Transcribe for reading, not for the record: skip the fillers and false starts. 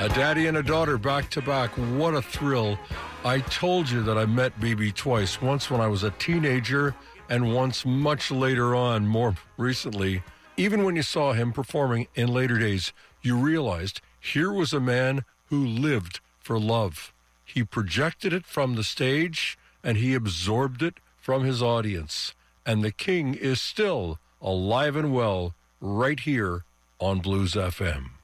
A daddy and a daughter back to back. What a thrill. I told you that I met BB twice. Once when I was a teenager and once much later on, more recently. Even when you saw him performing in later days, you realized here was a man who lived for love. He projected it from the stage and he absorbed it from his audience. And the King is still alive and well right here on Blues FM.